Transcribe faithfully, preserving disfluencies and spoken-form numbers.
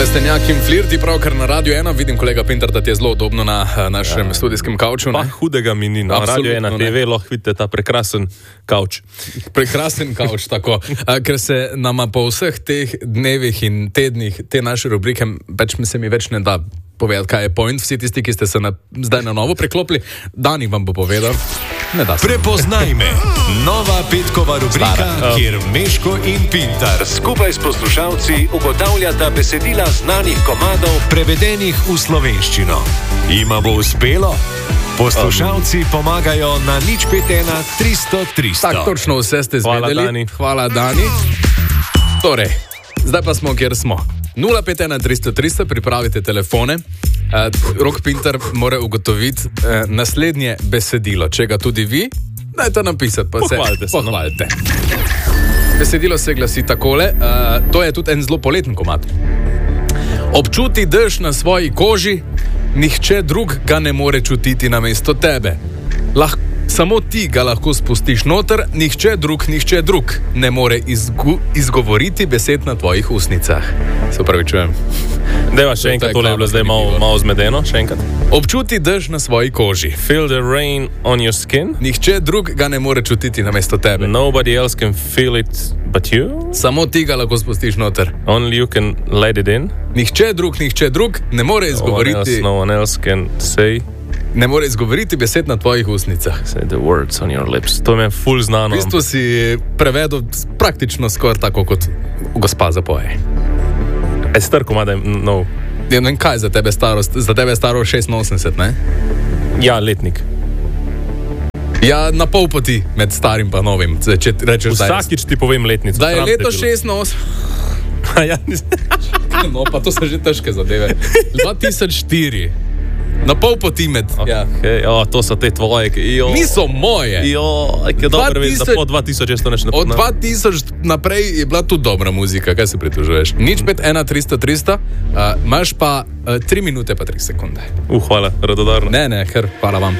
Stenjak in flirti, pravkar na Radio ena. Vidim, kolega Pintar, da ti je zelo udobno na uh, našem ja. studijskem kavču. Pa hudega mi ni. Na Radio ena T V lahko vidite ta prekrasen kavč. Prekrasen kavč, tako. Uh, ker se nama po vseh teh dnevih in tednih te naše rubrike, pač mi se mi več ne da povedati, kaj je point. Vsi tisti, ki ste se na, zdaj na novo preklopili, Dani vam bo povedal. Ne da se. Prepoznaj me. Nova petkova rubrika, Stara. kjer Meško in Pintar skupaj s poslušalci ugotavljata besedila znanih komadov, prevedenih v slovenščino. Ima bo uspelo? Poslušalci pomagajo na nič pet ena tristo tristo. Tak, točno vse ste Hvala, zvedeli. Dani. Hvala, Dani. Torej, zdaj pa smo, kjer smo. nula pet ena tristo tristo, pripravite telefone. Uh, Rok Pintar mora ugotoviti uh, naslednje besedilo. Če ga tudi vi, dajte napisati. Pa Pohvalite se, se, no. pohvalite. Besedilo se glasi takole. Uh, to je tudi en zelo poleten komad. Občuti dež na svoji koži, nihče drug ga ne more čutiti namesto tebe. Lahko Samo ti ga lahko spustiš noter, nihče drug, nihče drug ne more izgu, izgovoriti besed na tvojih usnicah. Se pravi, čujem. Deva še enkrat, tole je bilo zdaj malo, malo zmedeno, še enkrat. Občuti dež na svoji koži. Feel the rain on your skin. Nihče drug ga ne more čutiti namesto tebe. Nobody else can feel it but you. Samo ti ga lahko spustiš noter. Only you can let it in. Nihče drug, nihče drug ne more izgovoriti, No one else, no one else can say. ne more izgovoriti besed na tvojih usnicah. Say the words on your lips. To mi je ful znano. V bistvu si prevedel praktično skoraj tako, kot gospa zapoje. Je star komad, no. Ja, ne vem, kaj za tebe staro, za tebe je staro šestinosemdeset, ne? Ja, letnik. Ja, na pol poti med starim pa novim. Zdaj, če rečeš, da je, Vsakič ti povem letnico. da je Sram te leto bilo. šestinosemdeset. Ja, nis- No, pa to so že težke zadeve. dva tisoč štiri. Na pol poti med. Ja. Okay, o, to so te tvoje. ki- Jo. Niso moje. Jo, ki je dobro veš, da dva tisoč po dva tisoč jaz to neč ne Od poznam. dva tisoč naprej je bila tu dobra muzika, kaj se pritožuješ? nič pet ena tristo tristo, uh, imaš pa uh, tri minute pa tri sekunde. Uh, hvala, radodarno. Ne, ne, ker hvala vam.